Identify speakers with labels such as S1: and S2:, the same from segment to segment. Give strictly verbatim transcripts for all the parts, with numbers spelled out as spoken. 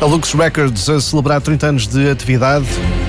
S1: A Lux Records a celebrar trinta anos de atividade.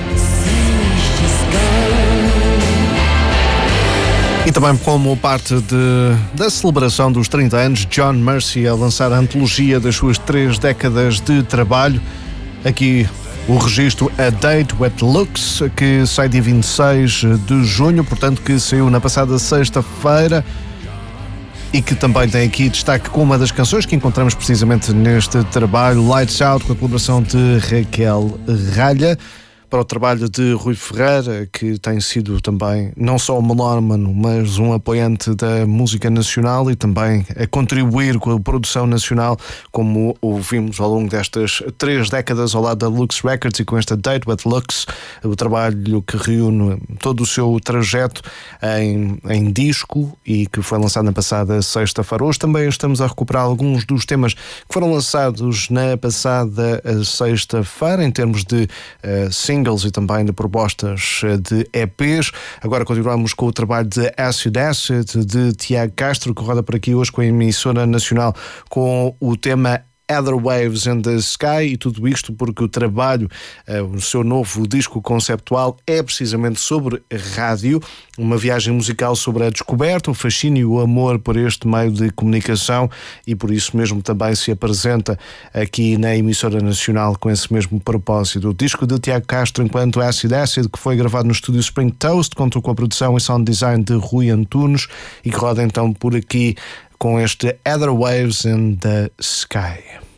S1: E também como parte de, da celebração dos trinta anos, John Mercy a lançar a antologia das suas três décadas de trabalho. Aqui o registro A Date with Lux, que sai dia vinte e seis de junho, portanto que saiu na passada sexta-feira. E que também tem aqui destaque com uma das canções que encontramos precisamente neste trabalho, Lights Out, com a colaboração de Raquel Ralha, para o trabalho de Rui Ferreira, que tem sido também não só um melómano, mas um apoiante da música nacional e também a contribuir com a produção nacional, como ouvimos ao longo destas três décadas ao lado da Lux Records e com esta Date with Lux, o trabalho que reúne todo o seu trajeto em, em disco e que foi lançado na passada sexta-feira. Hoje também estamos a recuperar alguns dos temas que foram lançados na passada sexta-feira, em termos de uh, singles e também de propostas de E Ps. Agora continuamos com o trabalho de Acid Acid, de Tiago Castro, que roda por aqui hoje com a emissora nacional com o tema Other Waves in the Sky, e tudo isto porque o trabalho, o seu novo disco conceptual é precisamente sobre rádio, uma viagem musical sobre a descoberta, o fascínio e o amor por este meio de comunicação, e por isso mesmo também se apresenta aqui na emissora nacional com esse mesmo propósito. O disco de Tiago Castro enquanto Acid Acid, que foi gravado no estúdio Spring Toast, contou com a produção e sound design de Rui Antunes e que roda então por aqui com este Other Waves in the Sky.